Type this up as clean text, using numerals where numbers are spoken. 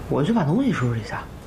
我去把东西收拾一下。